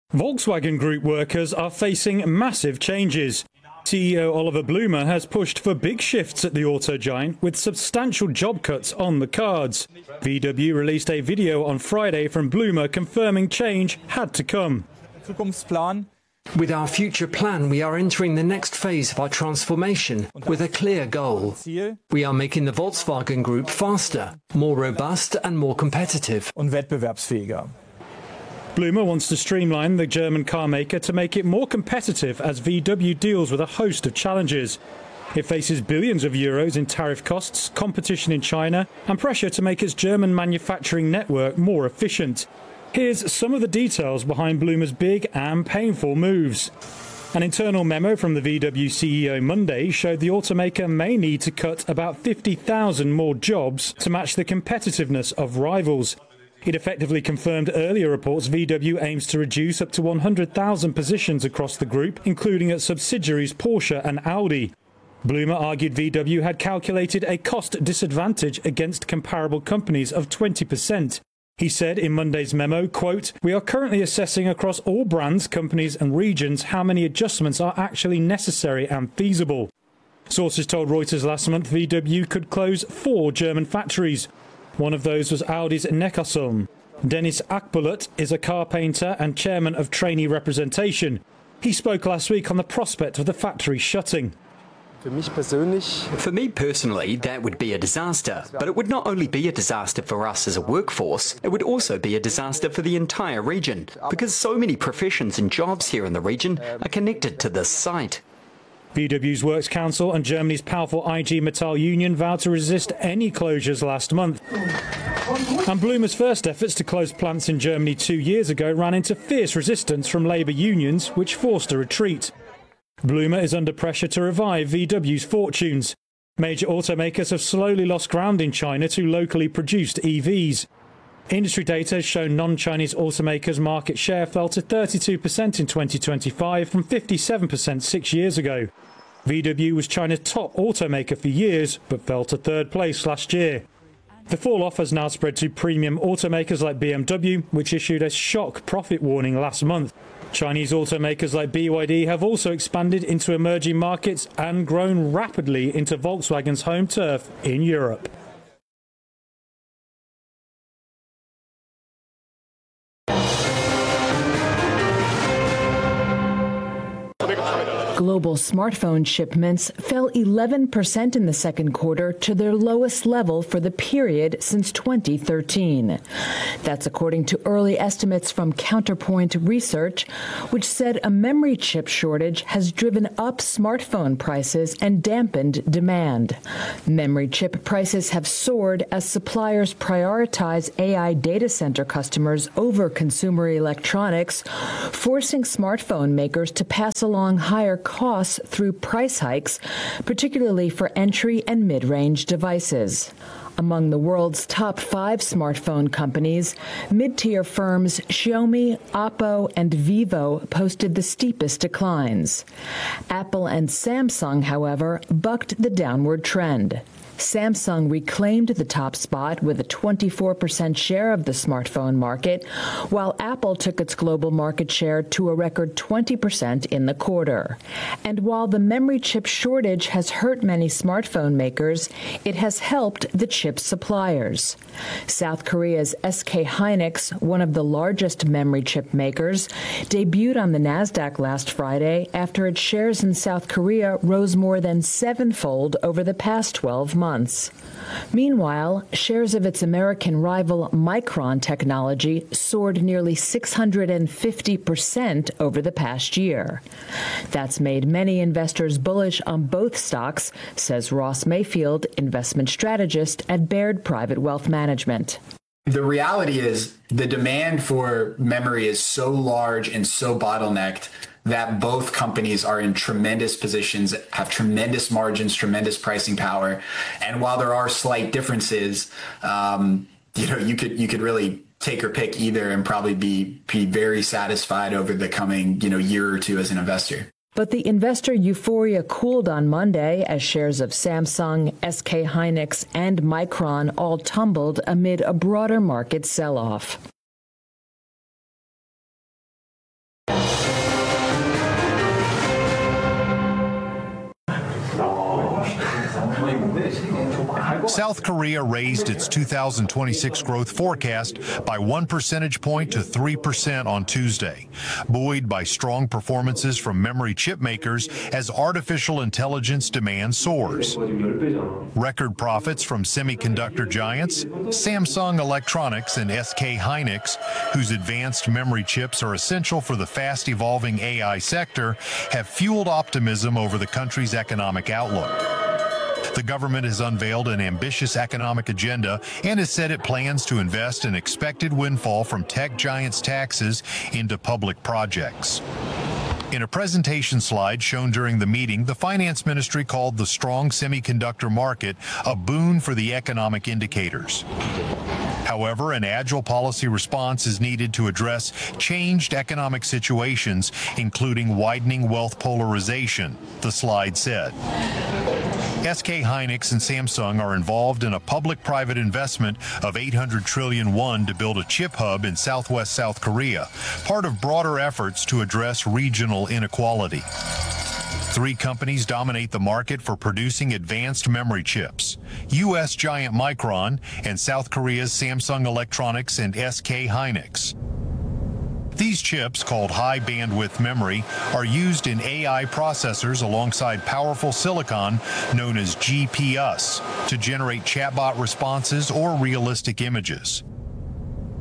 Volkswagen Group workers are facing massive changes. CEO Oliver Blume has pushed for big shifts at the auto giant with substantial job cuts on the cards. VW released a video on Friday from Blume confirming change had to come. With our future plan, we are entering the next phase of our transformation with a clear goal. We are making the Volkswagen Group faster, more robust and more competitive. Blume wants to streamline the German car maker to make it more competitive as VW deals with a host of challenges. It faces billions of euros in tariff costs, competition in China and pressure to make its German manufacturing network more efficient. Here's some of the details behind Blume's big and painful moves. An internal memo from the VW CEO Monday showed the automaker may need to cut about 50,000 more jobs to match the competitiveness of rivals. It effectively confirmed earlier reports VW aims to reduce up to 100,000 positions across the group, including at subsidiaries Porsche and Audi. Blume argued VW had calculated a cost disadvantage against comparable companies of 20%. He said in Monday's memo, quote, "We are currently assessing across all brands, companies and regions how many adjustments are actually necessary and feasible." Sources told Reuters last month VW could close 4 German factories. One of those was Audi's Neckarsulm. Dennis Akbulut is a car painter and chairman of trainee representation. He spoke last week on the prospect of the factory shutting. For me personally, that would be a disaster. But it would not only be a disaster for us as a workforce, it would also be a disaster for the entire region, because so many professions and jobs here in the region are connected to this site. VW's Works Council and Germany's powerful IG Metall union vowed to resist any closures last month. And Blume's first efforts to close plants in Germany 2 years ago ran into fierce resistance from labour unions, which forced a retreat. Blume is under pressure to revive VW's fortunes. Major automakers have slowly lost ground in China to locally produced EVs. Industry data has shown non-Chinese automakers' market share fell to 32% in 2025 from 57% 6 years ago. VW was China's top automaker for years, but fell to third place last year. The fall-off has now spread to premium automakers like BMW, which issued a shock profit warning last month. Chinese automakers like BYD have also expanded into emerging markets and grown rapidly into Volkswagen's home turf in Europe. Global smartphone shipments fell 11% in the second quarter to their lowest level for the period since 2013. That's according to early estimates from Counterpoint Research, which said a memory chip shortage has driven up smartphone prices and dampened demand. Memory chip prices have soared as suppliers prioritize AI data center customers over consumer electronics, forcing smartphone makers to pass along higher costs through price hikes, particularly for entry and mid-range devices. Among the world's top 5 smartphone companies, mid-tier firms Xiaomi, Oppo, and Vivo posted the steepest declines. Apple and Samsung, however, bucked the downward trend. Samsung reclaimed the top spot with a 24% share of the smartphone market, while Apple took its global market share to a record 20% in the quarter. And while the memory chip shortage has hurt many smartphone makers, it has helped the chip suppliers. South Korea's SK Hynix, one of the largest memory chip makers, debuted on the Nasdaq last Friday after its shares in South Korea rose more than 7-fold over the past 12 months. Meanwhile, shares of its American rival Micron Technology soared nearly 650% over the past year. That's made many investors bullish on both stocks, says Ross Mayfield, investment strategist at Baird Private Wealth Management. The reality is the demand for memory is so large and so bottlenecked that both companies are in tremendous positions, have tremendous margins, tremendous pricing power. And while there are slight differences, you could really take or pick either and probably be very satisfied over the coming, year or two as an investor. But the investor euphoria cooled on Monday as shares of Samsung, SK Hynix, and Micron all tumbled amid a broader market sell-off. South Korea raised its 2026 growth forecast by 1 percentage point to 3% on Tuesday, buoyed by strong performances from memory chip makers as artificial intelligence demand soars. Record profits from semiconductor giants, Samsung Electronics and SK Hynix, whose advanced memory chips are essential for the fast-evolving AI sector, have fueled optimism over the country's economic outlook. The government has unveiled an ambitious economic agenda and has said it plans to invest an expected windfall from tech giants' taxes into public projects. In a presentation slide shown during the meeting, the finance ministry called the strong semiconductor market a boon for the economic indicators. However, an agile policy response is needed to address changed economic situations, including widening wealth polarization, the slide said. SK Hynix and Samsung are involved in a public-private investment of 800 trillion won to build a chip hub in southwest South Korea, part of broader efforts to address regional inequality. 3 companies dominate the market for producing advanced memory chips: U.S. giant Micron and South Korea's Samsung Electronics and SK Hynix. These chips, called high-bandwidth memory, are used in AI processors alongside powerful silicon known as GPUs to generate chatbot responses or realistic images.